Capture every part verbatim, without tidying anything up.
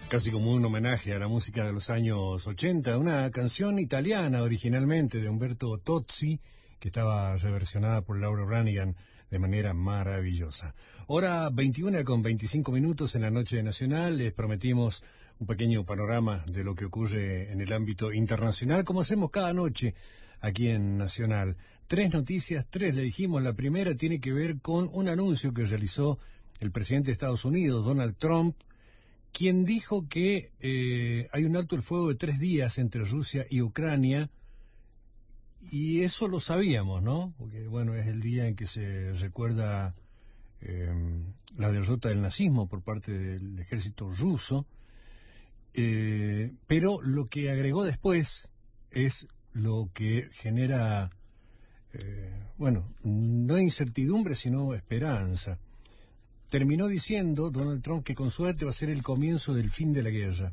Casi como un homenaje a la música de los años ochenta, una canción italiana originalmente de Umberto Tozzi, que estaba reversionada por Laura Branigan de manera maravillosa. Hora veintiuna con veinticinco minutos en la noche nacional. Les prometimos un pequeño panorama de lo que ocurre en el ámbito internacional, como hacemos cada noche aquí en Nacional. Tres noticias, tres le dijimos. La primera tiene que ver con un anuncio que realizó el presidente de Estados Unidos, Donald Trump, quien dijo que eh, hay un alto el fuego de tres días entre Rusia y Ucrania, y eso lo sabíamos, ¿no? Porque, bueno, es el día en que se recuerda eh, la derrota del nazismo por parte del ejército ruso, eh, pero lo que agregó después es lo que genera, eh, bueno, no incertidumbre, sino esperanza. Terminó diciendo Donald Trump que con suerte va a ser el comienzo del fin de la guerra.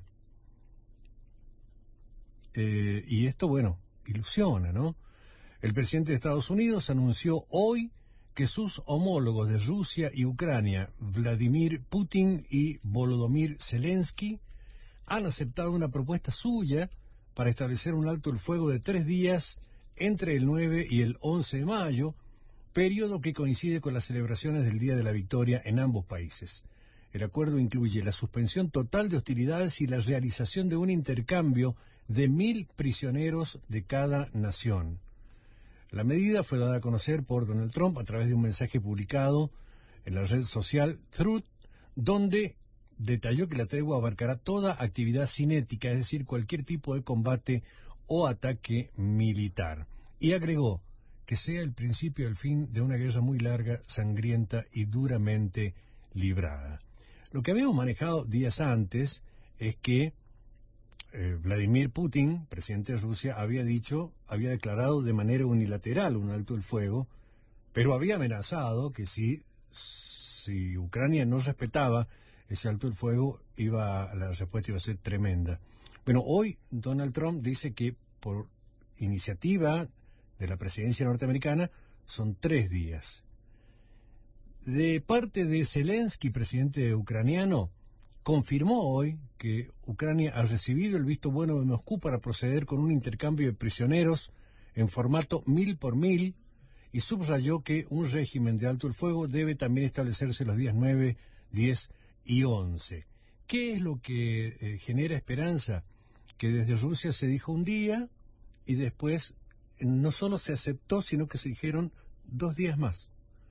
Eh, y esto, bueno, ilusiona, ¿no? El presidente de Estados Unidos anunció hoy que sus homólogos de Rusia y Ucrania, Vladimir Putin y Volodymyr Zelensky, han aceptado una propuesta suya para establecer un alto el fuego de tres días entre el nueve y el once de mayo, periodo que coincide con las celebraciones del Día de la Victoria en ambos países. El acuerdo incluye la suspensión total de hostilidades y la realización de un intercambio de mil prisioneros de cada nación. La medida fue dada a conocer por Donald Trump a través de un mensaje publicado en la red social Truth, donde detalló que la tregua abarcará toda actividad cinética, es decir, cualquier tipo de combate o ataque militar. Y agregó que sea el principio del fin de una guerra muy larga, sangrienta y duramente librada. Lo que habíamos manejado días antes es que eh, Vladimir Putin, presidente de Rusia, había dicho, había declarado de manera unilateral un alto el fuego, pero había amenazado que si, si Ucrania no respetaba ese alto el fuego, iba, la respuesta iba a ser tremenda. Bueno, hoy Donald Trump dice que por iniciativa de la presidencia norteamericana son tres días. De parte de Zelensky, presidente ucraniano, confirmó hoy que Ucrania ha recibido el visto bueno de Moscú para proceder con un intercambio de prisioneros en formato mil por mil, y subrayó que un régimen de alto el fuego debe también establecerse los días nueve, diez y once. ¿Qué es lo que eh, genera esperanza? Que desde Rusia se dijo un día y después no solo se aceptó, sino que se dijeron dos días más.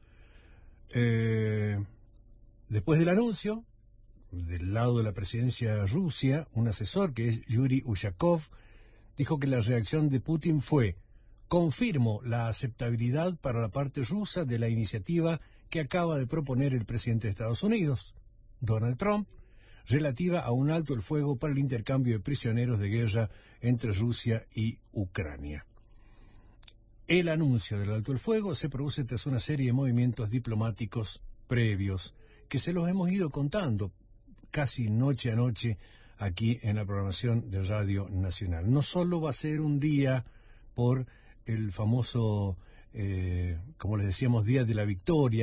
Eh, después del anuncio, del lado de la presidencia Rusia, un asesor que es Yuri Ushakov, dijo que la reacción de Putin fue: confirmo la aceptabilidad para la parte rusa de la iniciativa que acaba de proponer el presidente de Estados Unidos, Donald Trump, relativa a un alto el fuego para el intercambio de prisioneros de guerra entre Rusia y Ucrania. El anuncio del alto el fuego se produce tras una serie de movimientos diplomáticos previos que se los hemos ido contando casi noche a noche aquí en la programación de Radio Nacional. No solo va a ser un día por el famoso, eh, como les decíamos, Día de la Victoria,